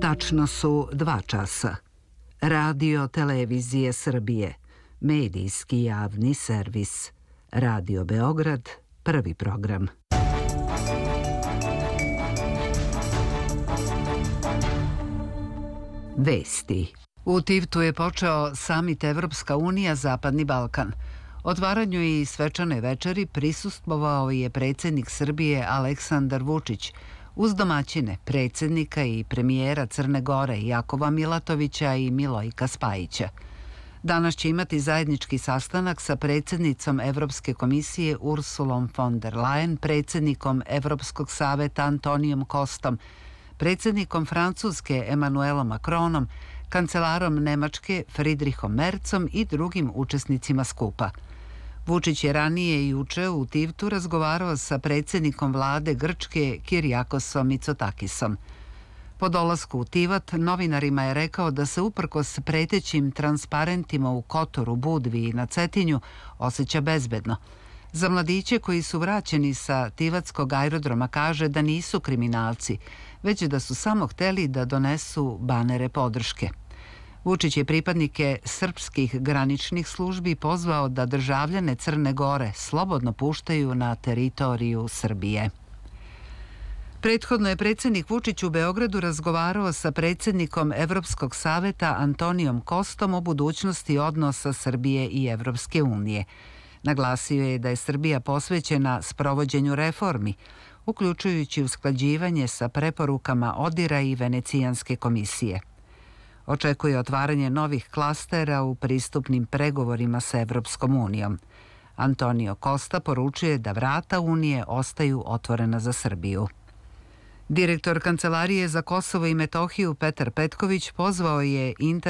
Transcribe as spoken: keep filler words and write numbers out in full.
Tačno su dva časa. Radio Televizije Srbije, medijski javni servis. Radio Beograd, prvi program. Vesti. U Tivtu je počeo samit Evropska unija Zapadni Balkan. Otvaranju i svečanoj večeri prisustvovao je predsjednik Srbije Aleksandar Vučić, uz domaćine predsjednika i premijera Crne Gore Jakova Milatovića i Milojka Spajića. Danas će imati zajednički sastanak sa predsjednicom Evropske komisije Ursulom von der Leyen, predsjednikom Evropskog saveta Antonijom Kostom, predsjednikom Francuske Emmanuelom Macronom, kancelarom Nemačke Friedrichom Merzom i drugim učesnicima skupa. Vučić je ranije i juče u Tivtu razgovarao sa predsjednikom vlade Grčke Kirjakosom Mitsotakisom. Po dolasku u Tivat novinarima je rekao da se uprkos pretećim transparentima u Kotoru, Budvi i na Cetinju osjeća bezbedno. Za mladiće koji su vraćeni sa tivatskog aerodroma kaže da nisu kriminalci, već da su samo hteli da donesu banere podrške. Vučić je pripadnike srpskih graničnih službi pozvao da državljane Crne Gore slobodno puštaju na teritoriju Srbije. Prethodno je predsjednik Vučić u Beogradu razgovarao sa predsjednikom Evropskog saveta Antonijom Kostom o budućnosti odnosa Srbije i Evropske unije. Naglasio je da je Srbija posvećena sprovođenju reformi, uključujući usklađivanje sa preporukama ODIR-a i Venecijanske komisije. Očekuje otvaranje novih klastera u pristupnim pregovorima sa Evropskom unijom. Antonio Kosta poručuje da vrata Unije ostaju otvorena za Srbiju. Direktor Kancelarije za Kosovo i Metohiju Petar Petković pozvao je inter